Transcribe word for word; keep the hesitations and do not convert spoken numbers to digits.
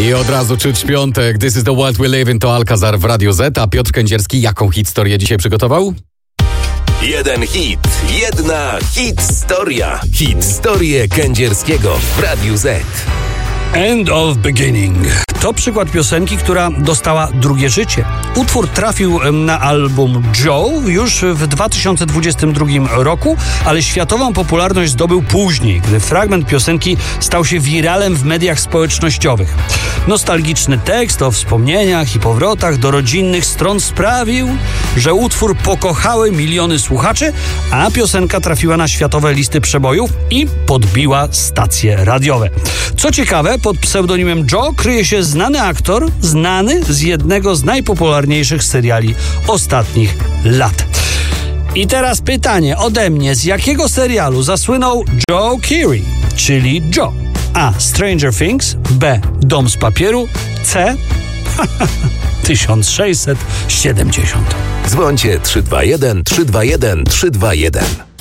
I od razu czuć piątek. This is the world we live in, to Alcazar w Radiu Z. A Piotr Kędzierski jaką historię dzisiaj przygotował? Jeden hit, jedna historia. Historię Kędzierskiego w Radiu Z. End of Beginning. To przykład piosenki, która dostała drugie życie. Utwór trafił na album Joe już w dwa tysiące dwudziestym drugim roku, ale światową popularność zdobył później, gdy fragment piosenki stał się wiralem w mediach społecznościowych. Nostalgiczny tekst o wspomnieniach i powrotach do rodzinnych stron sprawił, że utwór pokochały miliony słuchaczy, a piosenka trafiła na światowe listy przebojów i podbiła stacje radiowe. Co ciekawe, pod pseudonimem Joe kryje się znany aktor, znany z jednego z najpopularniejszych seriali ostatnich lat. I teraz pytanie ode mnie, z jakiego serialu zasłynął Joe Keery, czyli Joe? A. Stranger Things, B. Dom z papieru, C. tysiąc sześćset siedemdziesiąt. Dzwońcie trzy dwa jeden trzy dwa jeden trzy dwa jeden.